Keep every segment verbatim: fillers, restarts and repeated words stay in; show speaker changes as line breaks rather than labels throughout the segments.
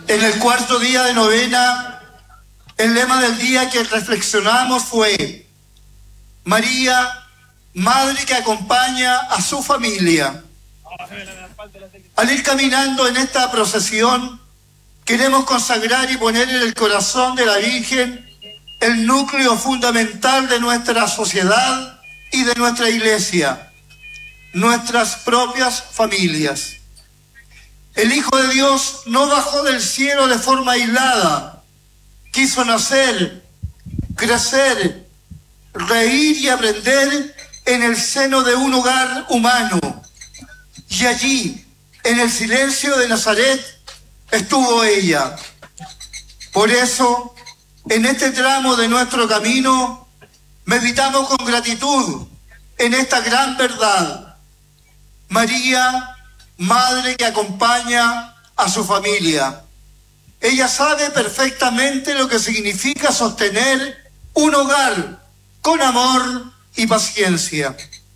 En el cuarto día de novena, el lema del día que reflexionamos fue: María, madre que acompaña a su familia. Al ir caminando en esta procesión, queremos consagrar y poner en el corazón de la Virgen el núcleo fundamental de nuestra sociedad y de nuestra iglesia, nuestras propias familias. El Hijo de Dios no bajó del cielo de forma aislada, quiso nacer, crecer, reír y aprender en el seno de un hogar humano. Y allí, en el silencio de Nazaret, estuvo ella. Por eso, en este tramo de nuestro camino, meditamos con gratitud en esta gran verdad. María, madre que acompaña a su familia. Ella sabe perfectamente lo que significa sostener un hogar con amor y paciencia.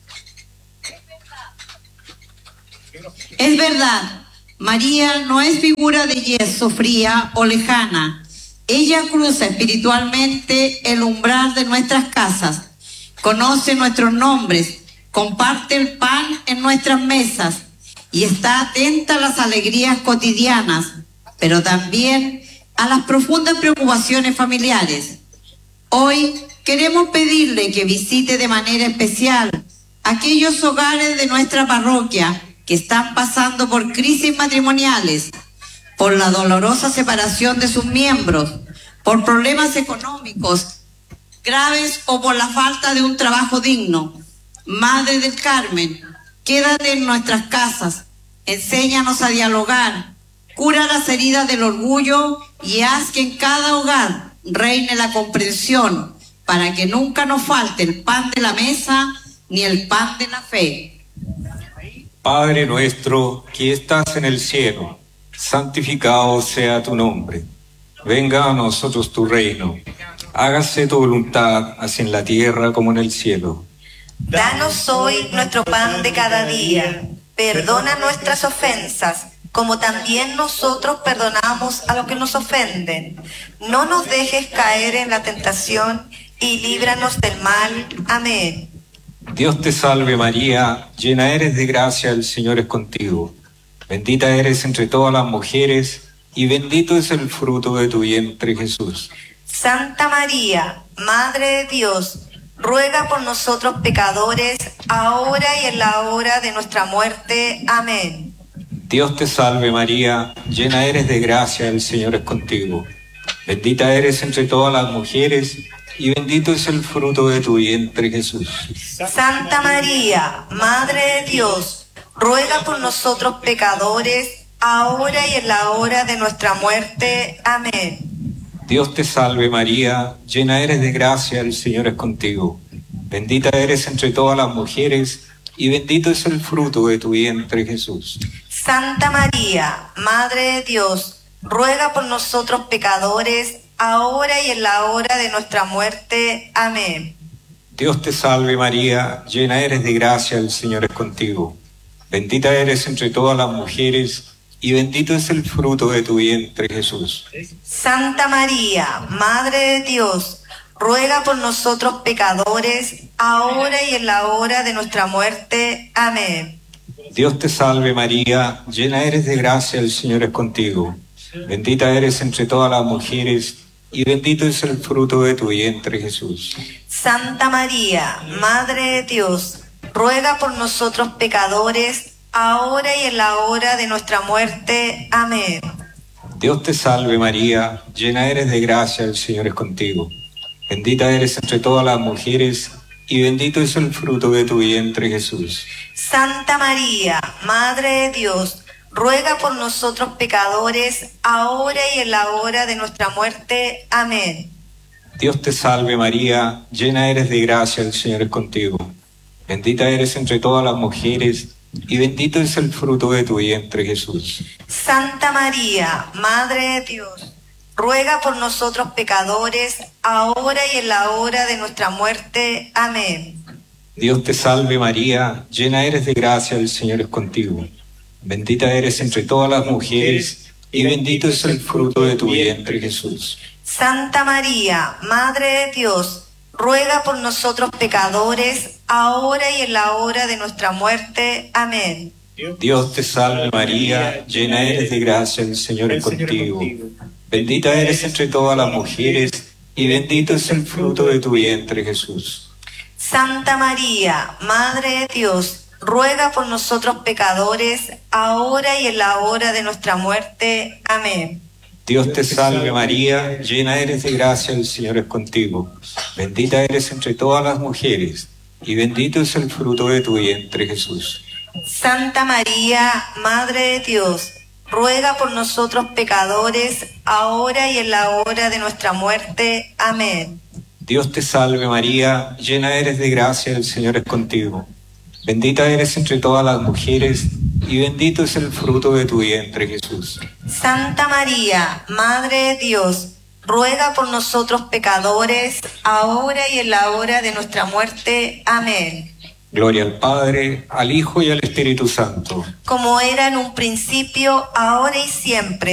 Es verdad, María no es figura de yeso fría o lejana. Ella cruza espiritualmente el umbral de nuestras casas, conoce nuestros nombres, comparte el pan en nuestras mesas y está atenta a las alegrías cotidianas, pero también a las profundas preocupaciones familiares. Hoy queremos pedirle que visite de manera especial aquellos hogares de nuestra parroquia que están pasando por crisis matrimoniales, por la dolorosa separación de sus miembros, por problemas económicos graves o por la falta de un trabajo digno. Madre del Carmen, quédate en nuestras casas, enséñanos a dialogar, cura las heridas del orgullo y haz que en cada hogar reine la comprensión para que nunca nos falte el pan de la mesa ni el pan de la fe.
Padre nuestro que estás en el cielo, santificado sea tu nombre. Venga a nosotros tu reino. Hágase tu voluntad, así en la tierra como en el cielo.
Danos hoy nuestro pan de cada día. Perdona nuestras ofensas, como también nosotros perdonamos a los que nos ofenden. No nos dejes caer en la tentación y líbranos del mal. Amén.
Dios te salve María, llena eres de gracia, el Señor es contigo. Bendita eres entre todas las mujeres, y bendito es el fruto de tu vientre, Jesús.
Santa María, Madre de Dios, ruega por nosotros pecadores, ahora y en la hora de nuestra muerte. Amén.
Dios te salve María, llena eres de gracia, el Señor es contigo. Bendita eres entre todas las mujeres, y bendito es el fruto de tu vientre, Jesús.
Santa María, Madre de Dios, ruega por nosotros pecadores, ahora y en la hora de nuestra muerte. Amén.
Dios te salve María, llena eres de gracia, el Señor es contigo. Bendita eres entre todas las mujeres, y bendito es el fruto de tu vientre, Jesús.
Santa María, Madre de Dios, ruega por nosotros pecadores, ahora y en la hora de nuestra muerte. Amén.
Dios te salve María, llena eres de gracia, el Señor es contigo. Bendita eres entre todas las mujeres, y bendito es el fruto de tu vientre, Jesús.
Santa María, Madre de Dios, ruega por nosotros pecadores, ahora y en la hora de nuestra muerte. Amén.
Dios te salve María, llena eres de gracia, el Señor es contigo. Bendita eres entre todas las mujeres, y bendito es el fruto de tu vientre, Jesús.
Santa María, Madre de Dios, ruega por nosotros pecadores, ahora y en la hora de nuestra muerte. Amén.
Dios te salve María, llena eres de gracia, el Señor es contigo. Bendita eres entre todas las mujeres, y bendito es el fruto de tu vientre, Jesús.
Santa María, Madre de Dios, ruega por nosotros pecadores, ahora y en la hora de nuestra muerte. Amén.
Dios te salve María, llena eres de gracia, el Señor es contigo. Bendita eres entre todas las mujeres, y bendito es el fruto de tu vientre, Jesús.
Santa María, Madre de Dios, ruega por nosotros pecadores, ahora y en la hora de nuestra muerte. Amén.
Dios te salve María, llena eres de gracia, el Señor es contigo. Bendita eres entre todas las mujeres, y bendito es el fruto de tu vientre, Jesús.
Santa María, Madre de Dios, ruega por nosotros pecadores, ahora y en la hora de nuestra muerte. Amén.
Dios te salve María, llena eres de gracia, el Señor es contigo. Bendita eres entre todas las mujeres, y bendito es el fruto de tu vientre, Jesús.
Santa María, Madre de Dios, ruega por nosotros pecadores, ahora y en la hora de nuestra muerte. Amén.
Dios te salve María, llena eres de gracia, el Señor es contigo. Bendita eres entre todas las mujeres, y bendito es el fruto de tu vientre, Jesús.
Santa María, Madre de Dios, ruega por nosotros pecadores, ahora y en la hora de nuestra muerte. Amén.
Dios te salve María, llena eres de gracia, el Señor es contigo. Bendita eres entre todas las mujeres, y bendito es el fruto de tu vientre, Jesús.
Santa María, Madre de Dios, ruega por nosotros pecadores, ahora y en la hora de nuestra muerte. Amén.
Gloria al Padre, al Hijo y al Espíritu Santo.
Como era en un principio, ahora y siempre,